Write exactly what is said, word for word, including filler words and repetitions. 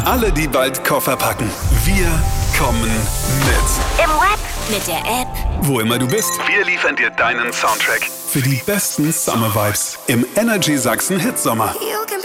alle, die bald Koffer packen. Wir kommen mit. Im Web, mit der App. Wo immer du bist, wir liefern dir deinen Soundtrack für die besten Summer Vibes im Energy Sachsen Hitsommer.